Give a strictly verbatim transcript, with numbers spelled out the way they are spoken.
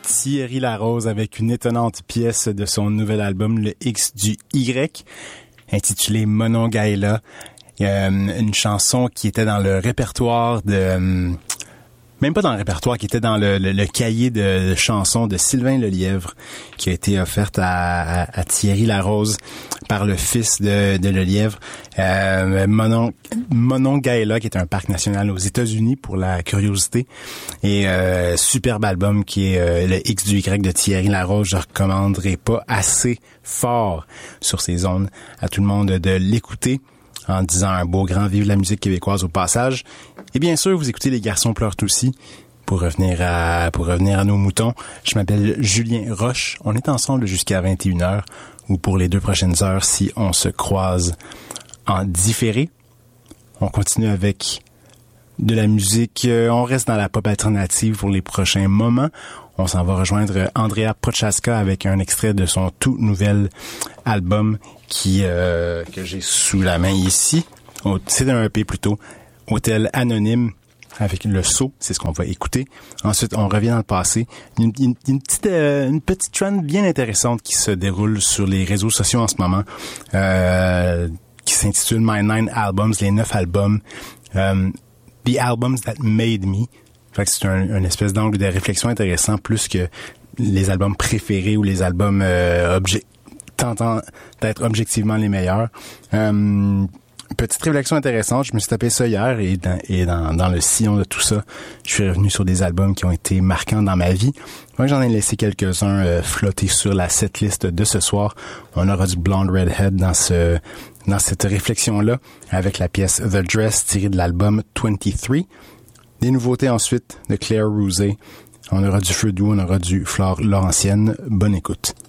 Thierry Larose avec une étonnante pièce de son nouvel album, le X du Y, intitulé Monongahela. Euh, une chanson qui était dans le répertoire de... Euh, même pas dans le répertoire, qui était dans le, le, le cahier de, de chansons de Sylvain Lelièvre, qui a été offerte à, à, à Thierry Larose par le fils de, de Lelièvre. Euh, Monon, Monongahela, qui est un parc national aux États-Unis, pour la curiosité. Et euh, superbe album qui est euh, le X du Y de Thierry Larose. Je recommanderais pas assez fort sur ces ondes à tout le monde de l'écouter, en disant un beau grand vive la musique québécoise au passage. Et bien sûr, vous écoutez Les Garçons pleurent aussi. Pour revenir à pour revenir à nos moutons, je m'appelle Julien Roche. On est ensemble jusqu'à vingt et une heures, ou pour les deux prochaines heures si on se croise en différé. On continue avec de la musique. On reste dans la pop alternative pour les prochains moments. On s'en va rejoindre Andrea Prochaska avec un extrait de son tout nouvel album qui euh, que j'ai sous la main ici. C'est un E P plutôt. Hôtel Anonyme avec le saut, c'est ce qu'on va écouter. Ensuite, on revient dans le passé. Une, une, une petite euh, une petite trend bien intéressante qui se déroule sur les réseaux sociaux en ce moment, euh, qui s'intitule My Nine Albums, les neuf albums, euh, The Albums That Made Me. Fait que c'est un, un espèce d'angle de réflexion intéressant, plus que les albums préférés ou les albums euh, obje- tentant d'être objectivement les meilleurs. Euh, Petite réflexion intéressante, je me suis tapé ça hier et dans, et dans, dans le sillon de tout ça, je suis revenu sur des albums qui ont été marquants dans ma vie. Moi, j'en ai laissé quelques-uns euh, flotter sur la setlist de ce soir. On aura du Blonde Redhead dans ce dans cette réflexion-là, avec la pièce The Dress tirée de l'album vingt-trois. Des nouveautés ensuite de Claire Rousay. On aura du Feu Doux, on aura du Flore Laurentienne. Bonne écoute.